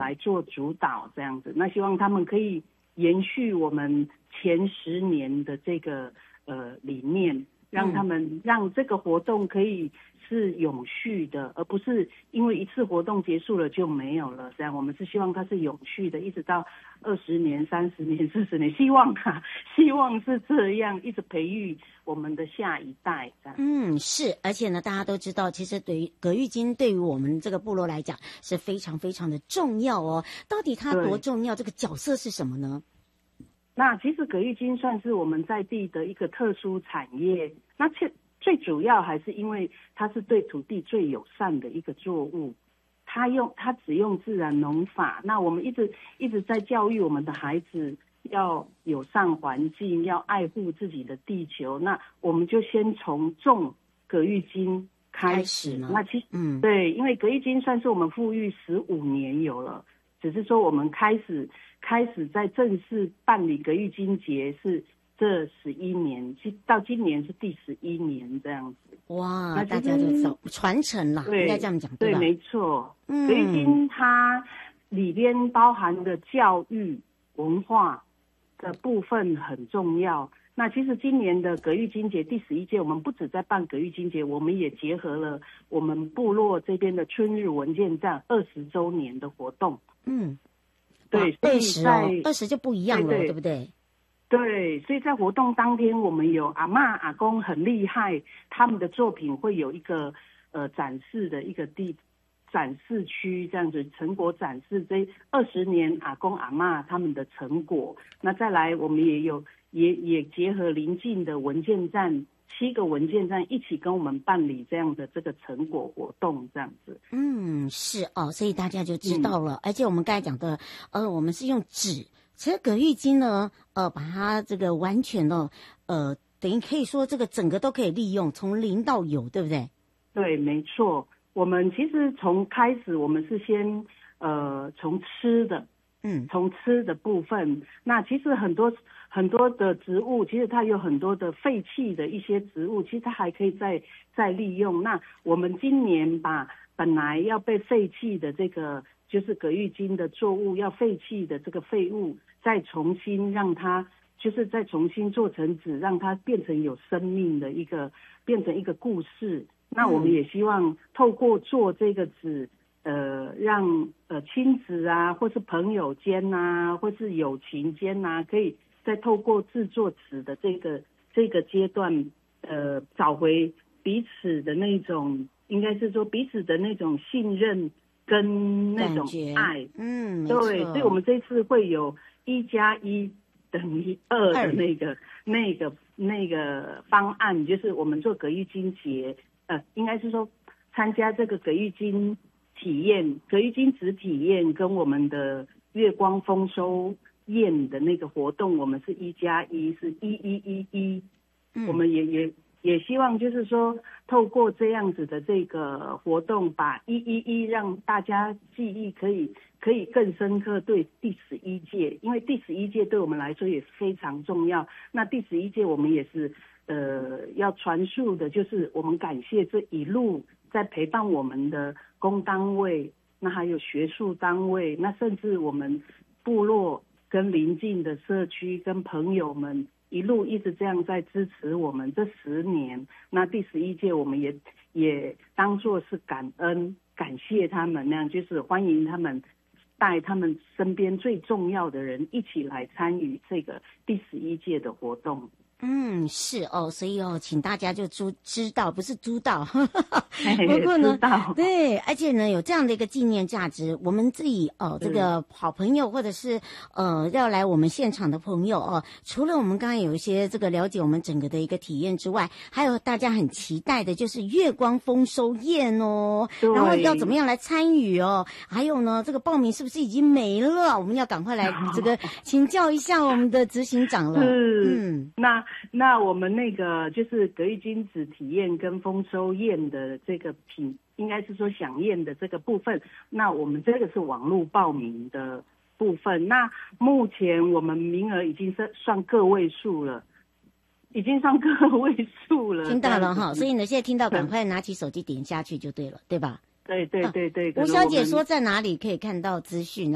来做主导这样子。那希望他们可以延续我们前10年的这个理念，让他们让这个活动可以是永续的，而不是因为一次活动结束了就没有了。这样，我们是希望它是永续的，一直到20年、30年、40年，希望是这样，一直培育我们的下一代。这样， 是，而且呢，大家都知道，其实对于葛玉金对于我们这个部落来讲是非常非常的重要哦。到底它多重要？这个角色是什么呢？ 那其实葛玉金算是我们在地的一个特殊产业，那最主要还是因为它是对土地最友善的一个作物，它只用自然农法。那我们一直在教育我们的孩子要友善环境，要爱护自己的地球。那我们就先从种葛玉金开始。那其实对，因为葛玉金算是我们富裕15年有了，只是说我们开始在正式办理葛玉金节是这11年，到今年是第11年这样子。 哇，那大家就走传承啦，应该这样讲对吧？ 对，没错。葛玉金它里边包含的教育文化的部分很重要。那其实今年的葛玉金节第11届，我们不止在办葛玉金节，我们也结合了我们部落这边的春日文件站20周年的活动。对 ，20就不一样了，对不对？ 对，所以在活动当天，我们有阿嬷阿公很厉害，他们的作品会有一个展示的一个展示区，这样子成果展示这20年阿公阿嬷他们的成果。那再来，我们也结合邻近的文件站，7个文件站一起跟我们办理这样的这个成果活动，这样子。 是哦，所以大家就知道了。而且我们刚才讲的，我们是用纸。其实葛玉金呢，把它这个完全的，等于可以说这个整个都可以利用，从零到有，对不对？ 对，没错。我们其实从开始，我们是先从吃的，从吃的部分。那其实很多的植物，其实它有很多的废弃的一些植物，其实它还可以再利用。那我们今年把本来要被废弃的这个，就是葛玉金的作物要废弃的这个废物，再重新让它，就是再重新做成纸，让它变成有生命的变成一个故事。那我们也希望透过做这个纸，让亲子啊，或是朋友间啊，或是友情间啊，可以再透过制作纸的这个阶段，找回彼此的那种，应该是说彼此的那种信任跟那种爱。对，所以我们这次会有1+1等于2的那个方案，就是我们做葛玉金节，应该是说参加这个葛玉金体验、葛玉金纸体验跟我们的月光丰收宴的那个活动，我们是1+1，是1111。我们也希望就是说，透过这样子的这个活动，把111让大家记忆可以更深刻。对第11届，因为第11届对我们来说也非常重要。那第11届我们也是要传述的，就是我们感谢这一路在陪伴我们的公单位，那还有学术单位，那甚至我们部落跟邻近的社区跟朋友们。一路一直这样在支持我们这10年，那第11届我们也当作是感谢他们，那样就是欢迎他们带他们身边最重要的人一起来参与这个第11届的活动。 是哦，所以请大家就知道，不是租到。不过呢，对，而且呢，有这样的一个纪念价值，我们自己这个好朋友或者是要来我们现场的朋友除了我们刚刚有一些这个了解我们整个的一个体验之外，还有大家很期待的就是月光丰收宴哦，然后要怎么样来参与还有呢，这个报名是不是已经没了？我们要赶快来这个请教一下我们的执行长了。 那我们那个就是葛玉金纸体验跟丰收宴的这个应该是说飨宴的这个部分，那我们这个是网络报名的部分。那目前我们名额已经算个位数了，听到了哈，所以呢，现在听到赶快拿起手机点下去就对了，对吧？对。 吴小姐说在哪里可以看到资讯？